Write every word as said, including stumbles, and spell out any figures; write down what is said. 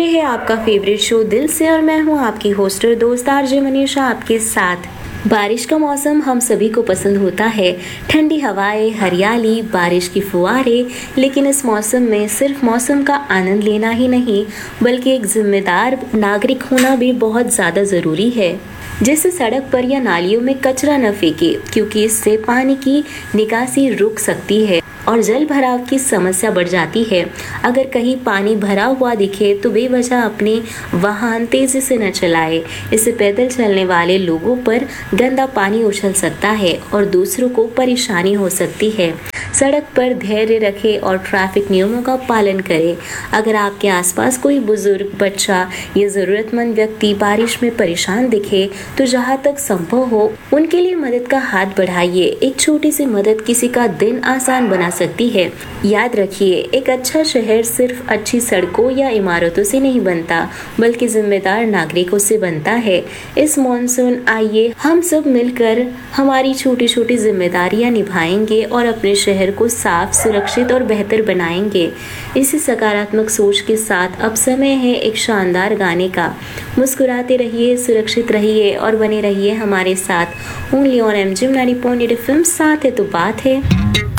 ये है आपका फेवरेट शो दिल से और मैं हूँ आपकी होस्टर दोस्त आरजे मनीषा आपके साथ। बारिश का मौसम हम सभी को पसंद होता है, ठंडी हवाएं, हरियाली, बारिश की फुहारें। लेकिन इस मौसम में सिर्फ मौसम का आनंद लेना ही नहीं बल्कि एक जिम्मेदार नागरिक होना भी बहुत ज़्यादा ज़रूरी है। जैसे सड़क पर या नालियों में कचरा न फेंके, क्योंकि इससे पानी की निकासी रुक सकती है और जल भराव की समस्या बढ़ जाती है। अगर कहीं पानी भरा हुआ दिखे तो बेवजह अपने वाहन तेजी से न चलाए। इससे पैदल चलने वाले लोगों पर गंदा पानी उछल सकता है और दूसरों को परेशानी हो सकती है। सड़क पर धैर्य रखें और ट्रैफिक नियमों का पालन करें। अगर आपके आसपास कोई बुजुर्ग, बच्चा या ज़रूरतमंद व्यक्ति बारिश में परेशान दिखे तो जहाँ तक संभव हो उनके लिए मदद का हाथ बढ़ाइए। एक छोटी सी मदद किसी का दिन आसान बना सकती है। याद रखिए, एक अच्छा शहर सिर्फ अच्छी सड़कों या इमारतों से नहीं बनता बल्कि जिम्मेदार नागरिकों से बनता है। इस मॉनसून आइए हम सब मिलकर हमारी छोटी छोटी जिम्मेदारियां निभाएंगे और अपने शहर को साफ, सुरक्षित और बेहतर बनाएंगे। इसी सकारात्मक सोच के साथ अब समय है एक शानदार गाने का। मुस्कुराते रहिए, सुरक्षित रहिए और बने रहिए हमारे साथ। Only on MG ninety point eight FM. साथ है तो बात है।